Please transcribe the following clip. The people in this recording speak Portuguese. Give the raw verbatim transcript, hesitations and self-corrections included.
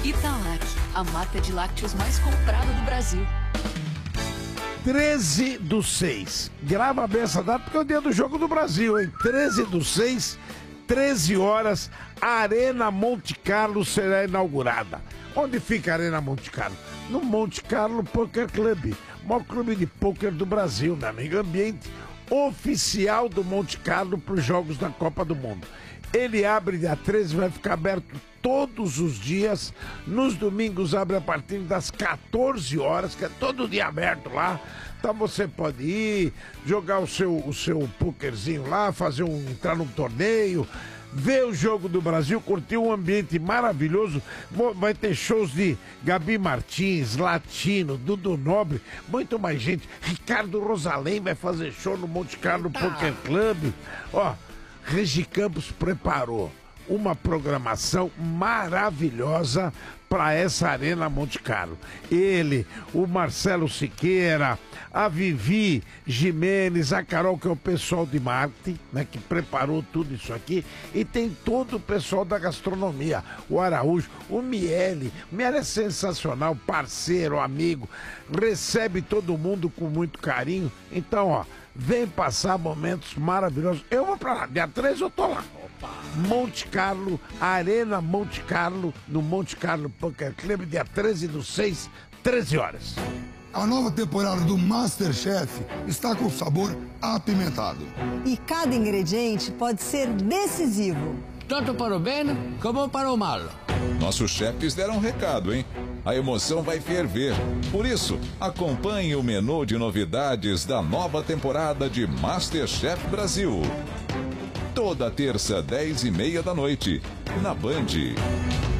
Italac, a marca de lácteos mais comprada do Brasil. treze do seis. Grava bem essa data porque é o dia do Jogo do Brasil, hein? treze do seis, treze horas, a Arena Monte Carlo será inaugurada. Onde fica a Arena Monte Carlo? No Monte Carlo Poker Club, o maior clube de pôquer do Brasil, meu amigo. Ambiente oficial do Monte Carlo para os Jogos da Copa do Mundo. Ele abre dia treze, vai ficar aberto todos os dias. Nos domingos abre a partir das quatorze horas, que é todo dia aberto lá. Então você pode ir, jogar o seu, o seu pokerzinho lá, fazer um, entrar num torneio, ver o Jogo do Brasil, curtir um ambiente maravilhoso. Vai ter shows de Gabi Martins, Latino, Dudu Nobre, muito mais gente. Ricardo Rosalém vai fazer show no Monte Carlo Poker Club. Ó, Regi Campos preparou uma programação maravilhosa para essa Arena Monte Carlo. Ele, o Marcelo Siqueira, a Vivi Jimenez, a Carol, que é o pessoal de marketing, né, que preparou tudo isso aqui, e tem todo o pessoal da gastronomia, o Araújo, o Miele. O Miele é sensacional, parceiro, amigo, recebe todo mundo com muito carinho. Então, ó, vem passar momentos maravilhosos. Eu vou pra lá, dia treze eu tô lá. Monte Carlo, Arena Monte Carlo, no Monte Carlo Poker Club, dia treze do seis, treze horas. A nova temporada do MasterChef está com sabor apimentado. E cada ingrediente pode ser decisivo. Tanto para o bem como para o mal. Nossos chefes deram um recado, hein? A emoção vai ferver. Por isso, acompanhe o menu de novidades da nova temporada de MasterChef Brasil. Toda terça, dez e meia da noite, na Band.